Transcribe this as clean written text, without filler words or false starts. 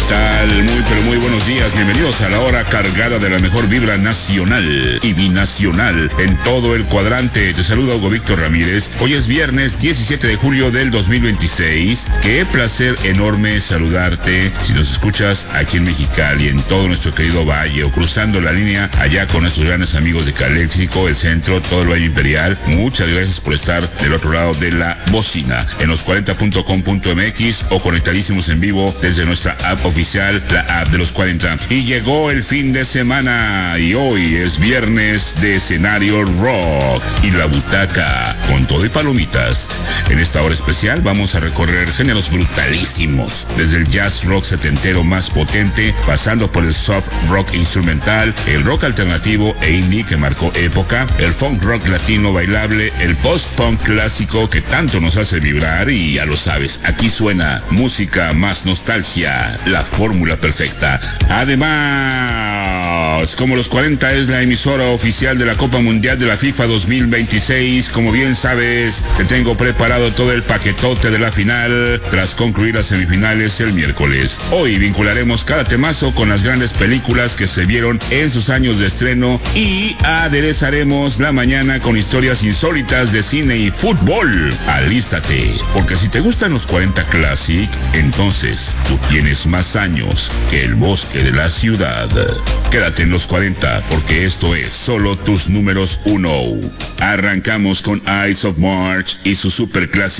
tal? Muy pero muy buenos días, bienvenidos a la hora cargada de la mejor vibra nacional y binacional en todo el cuadrante. Te saluda Hugo Víctor Ramírez. Hoy es viernes 17 de julio del 2026. Qué placer enorme saludarte. Si nos escuchas aquí en Mexicali, en todo nuestro querido valle o cruzando la línea allá con nuestros grandes amigos de Caléxico, el centro, todo el Valle Imperial, muchas gracias por estar del otro lado de la bocina en los 40.com.mx o conectadísimos en vivo desde nuestra app oficial, la app de los 40. Y llegó el fin de semana y hoy es viernes de escenario rock y la butaca con todo y palomitas. En esta hora especial vamos a recorrer géneros brutalísimos, desde el jazz rock setentero más potente, pasando por el soft rock instrumental, el rock alternativo e indie que marcó época, el funk rock latino bailable, el post-punk clásico que tanto nos hace vibrar y ya lo sabes, aquí suena música más nostalgia, la fórmula perfecta. Además, como los 40 es la emisora oficial de la Copa Mundial de la FIFA 2026, como bien sabes, te tengo preparado todo el paquetote de la final tras concluir las semifinales el miércoles. Hoy vincularemos cada temazo con las grandes películas que se vieron en sus años de estreno y aderezaremos la mañana con historias insólitas de cine y fútbol. Alístate, porque si te gustan los 40 Classic, entonces tú tienes más años que el bosque de la ciudad. Quédate en los 40, porque esto es solo tus números 1. Arrancamos con Ides of March y su super clásico